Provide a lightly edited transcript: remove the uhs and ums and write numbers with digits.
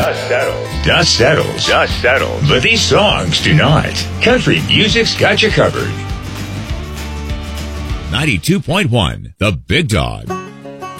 Dust settles. But these songs do not. Country music's got you covered. 92.1, The Big Dog.